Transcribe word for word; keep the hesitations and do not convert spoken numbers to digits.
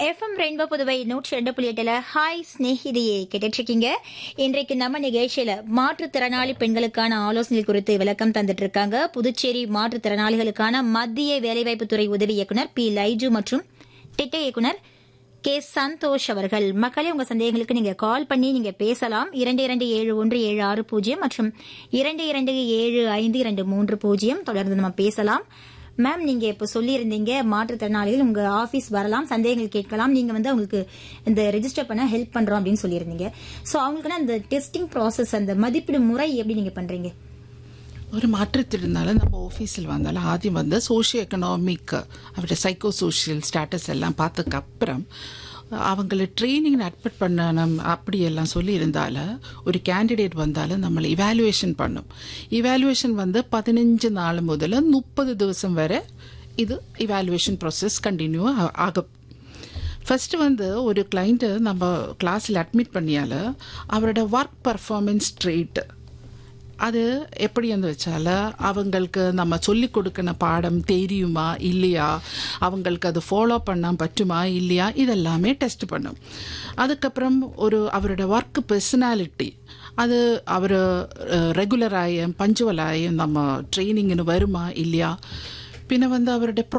FM rainbow Puduvai நூற்றி ரெண்டு புள்ளி எட்டுல ஹாய் ஸ்நேகிதியை கேட்டுட்டு இருக்கீங்க. இன்றைக்கு நம்ம நிகழ்ச்சியில மாற்றுத்திறனாளி பெண்களுக்கான ஆலோசனை குறித்து விளக்கம் தந்துட்டு இருக்காங்க புதுச்சேரி மாற்றுத்திறனாளிகளுக்கான மத்திய வேலைவாய்ப்புத்துறை உதவி இயக்குனர் பி லைஜு மற்றும் திட்ட இயக்குனர் கே சந்தோஷ் அவர்கள். மக்களே, உங்க சந்தேகங்களுக்கு நீங்க கால் பண்ணி நீங்க பேசலாம். இரண்டு இரண்டு ஏழு ஒன்று ஏழு ஆறு பூஜ்ஜியம் மற்றும் இரண்டு இரண்டு ஏழு ஐந்து இரண்டு மூன்று பூஜ்ஜியம் தொடர்ந்து நம்ம பேசலாம். மேம், நீங்க இப்ப சொல்லியிருந்தீங்க மாற்றுத்திறனாளிகள் உங்க ஆபீஸ் வரலாம், சந்தேகங்கள் கேட்கலாம், நீங்க வந்து அவங்களுக்கு இந்த ரெஜிஸ்டர் பண்ண ஹெல்ப் பண்றோம் அப்படின்னு சொல்லியிருந்தீங்க. சோ அவங்களுக்கு அந்த டெஸ்டிங் ப்ராசஸ், அந்த மதிப்பீடு முறை எப்படி நீங்க பண்றீங்க? ஒரு மாற்றத்திருந்தாலும் நம்ம ஆஃபீஸில் வந்தாலும் ஆദ്യം வந்து சோஷியோ எக்கனாமிக் அவருடைய சைக்கோ சோஷியல் ஸ்டேட்டஸ் எல்லாம் பார்த்ததுக்கு அப்புறம் அவங்கள ட்ரைனிங் அட்மிட் பண்ணணும் அப்படியெல்லாம் சொல்லியிருந்தால ஒரு கேண்டிடேட் வந்தாலும் நம்மளை இவாலுவேஷன் பண்ணும். இவாலுவேஷன் வந்து பதினஞ்சு நாள் முதல்ல முப்பது திவசம் வரை இது இவாலுவேஷன் ப்ராசஸ் கண்டினியூ ஆகும். ஃபர்ஸ்ட் வந்து ஒரு கிளைண்ட்டு நம்ம கிளாஸில் அட்மிட் பண்ணியால் அவரோட ஒர்க் பர்ஃபார்மன்ஸ் ட்ரேட் அது எப்படி வந்து வச்சால அவங்களுக்கு நம்ம சொல்லி கொடுக்கிற பாடம் தெரியுமா இல்லையா, அவங்களுக்கு அது ஃபாலோ பண்ண பറ്റുமா இல்லையா, இதெல்லாமே டெஸ்ட் பண்ணும். அதுக்கப்புறம் ஒரு அவரோட ஒர்க் பர்சனாலிட்டி அது அவர் ரெகுலராயும் பஞ்சுவலாயும் நம்ம ட்ரைனிங்னு வருமா இல்லையா, பின்ன வந்து அவருடைய